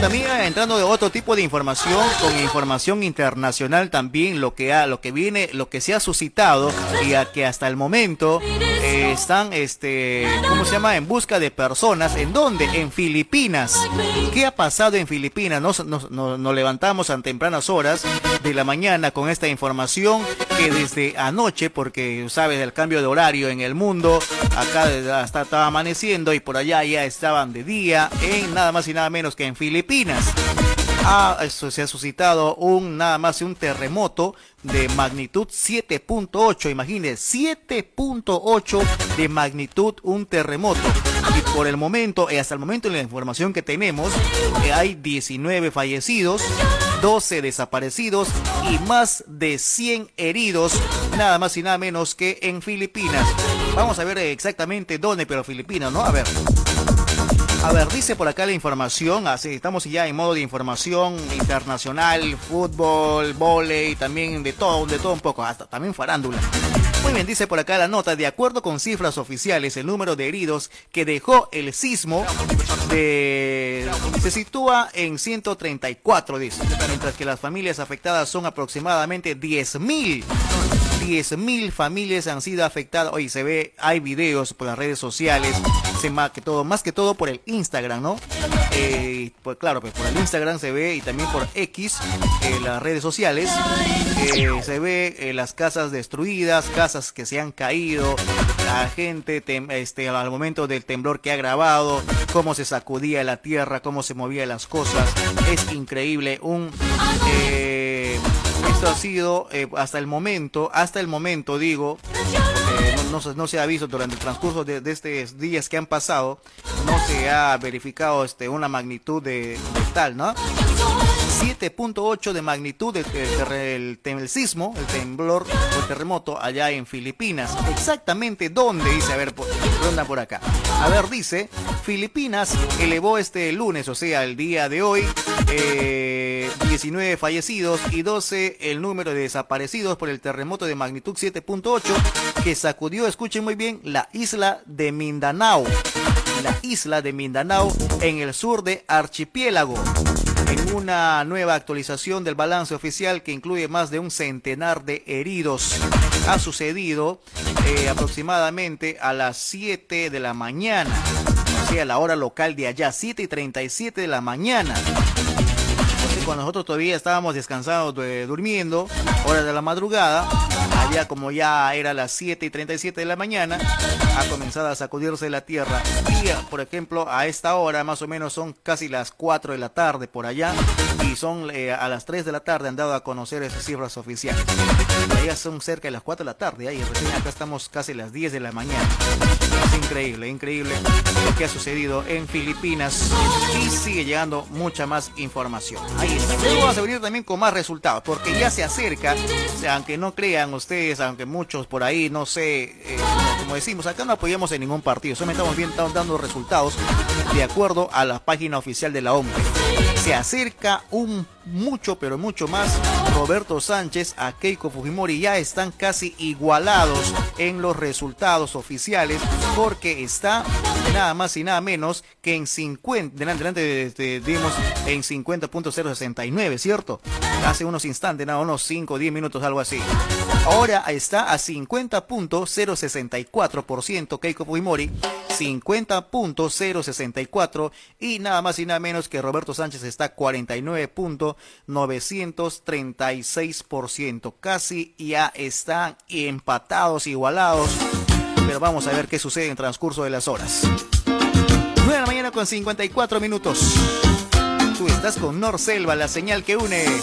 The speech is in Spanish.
también entrando de otro tipo de información, con información internacional también, lo que viene, lo que se ha suscitado y a que hasta el momento están, ¿cómo se llama? En busca de personas. ¿En dónde? En Filipinas. ¿Qué ha pasado en Filipinas? Nos levantamos a tempranas horas de la mañana con esta información que desde anoche, porque sabes el cambio de horario en el mundo, acá hasta estaba amaneciendo y por allá ya estaban de día, en nada más y nada menos que en Filipinas. Esto se ha suscitado nada más un terremoto de magnitud 7.8, imagínense, 7.8 de magnitud, un terremoto. Y por el momento, hasta el momento en la información que tenemos, hay 19 fallecidos, 12 desaparecidos y más de 100 heridos, nada más y nada menos que en Filipinas. Vamos a ver exactamente dónde, pero Filipinas, ¿no? A ver, dice por acá la información, así estamos ya en modo de información internacional, fútbol, vóley, también de todo un poco, hasta también farándula. Muy bien, dice por acá la nota, de acuerdo con cifras oficiales, el número de heridos que dejó el sismo se sitúa en 134, dice, mientras que las familias afectadas son aproximadamente 10.000. 10.000 familias han sido afectadas. Hoy se ve, hay videos por las redes sociales, más que todo por el Instagram, ¿no? Pues claro, pues por el Instagram se ve, y también por X, las redes sociales, se ve las casas destruidas, casas que se han caído, la gente al momento del temblor que ha grabado, cómo se sacudía la tierra, cómo se movían las cosas. Es increíble. Esto ha sido hasta el momento digo, no se ha visto durante el transcurso de estos días que han pasado, no se ha verificado una magnitud de tal, ¿no? 7.8 de magnitud el sismo, el temblor o el terremoto allá en Filipinas. Exactamente dónde, dice, a ver, ronda por acá. A ver, dice, Filipinas elevó este lunes, o sea, el día de hoy, 19 fallecidos y 12 el número de desaparecidos por el terremoto de magnitud 7.8 que sacudió, escuchen muy bien, la isla de Mindanao. La isla de Mindanao en el sur de archipiélago. En una nueva actualización del balance oficial que incluye más de un centenar de heridos. Ha sucedido aproximadamente a las 7 de la mañana, o sea, la hora local de allá, 7:37 de la mañana. Cuando nosotros todavía estábamos descansados, durmiendo, horas de la madrugada, allá como ya era las 7:37 de la mañana, ha comenzado a sacudirse la tierra. Y, por ejemplo, a esta hora más o menos son casi las 4 de la tarde por allá, y son a las 3 de la tarde han dado a conocer esas cifras oficiales. Allá son cerca de las 4 de la tarde, y recién acá estamos casi a las 10 de la mañana. Es increíble, increíble lo que ha sucedido en Filipinas, y sigue llegando mucha más información. Ahí está. Luego vamos a venir también con más resultados, porque ya se acerca, o sea, aunque no crean ustedes, aunque muchos por ahí, no sé, como decimos, acá no apoyamos en ningún partido, solamente estamos dando resultados de acuerdo a la página oficial de la OMP. Se acerca mucho, pero mucho más Roberto Sánchez a Keiko Fujimori. Ya están casi igualados en los resultados oficiales, porque está nada más y nada menos que en 50, delante dimos en 50.069, ¿cierto? Hace unos instantes, unos 5 o 10 minutos, algo así. Ahora está a 50.064% Keiko Fujimori, 50.064, y nada más y nada menos que Roberto Sánchez está 49.936%. Casi ya están empatados, igualados, pero vamos a ver qué sucede en el transcurso de las horas. 9 de la mañana con 54 minutos. Tú estás con Norselva, la señal que une.